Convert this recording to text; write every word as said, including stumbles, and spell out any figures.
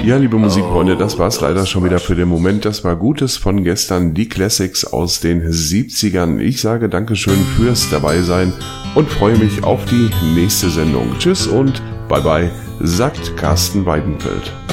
Ja, liebe Musikfreunde, das war's leider schon wieder für den Moment. Das war Gutes von gestern, die Classics aus den siebzigern. Ich sage Dankeschön fürs Dabeisein und freue mich auf die nächste Sendung. Tschüss und bye bye, sagt Carsten Weidenfeld.